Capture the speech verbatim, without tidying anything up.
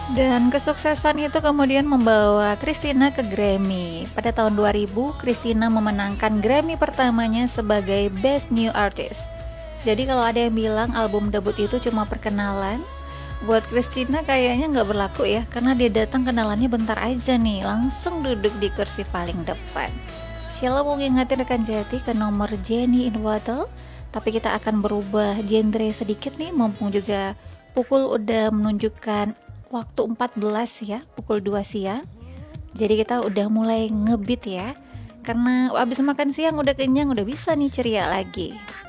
Dan kesuksesan itu kemudian membawa Christina ke Grammy. Pada tahun dua ribu, Christina memenangkan Grammy pertamanya sebagai Best New Artist. Jadi kalau ada yang bilang album debut itu cuma perkenalan, buat Christina kayaknya nggak berlaku ya, karena dia datang kenalannya bentar aja nih, langsung duduk di kursi paling depan. Sheila mau ngingetin rekan Jati ke nomor Jenny in Waddle, tapi kita akan berubah genre sedikit nih, mumpung juga pukul udah menunjukkan waktu empat belas ya, pukul dua siang. Jadi kita udah mulai ngebeat ya, karena abis makan siang udah kenyang, udah bisa nih ceria lagi.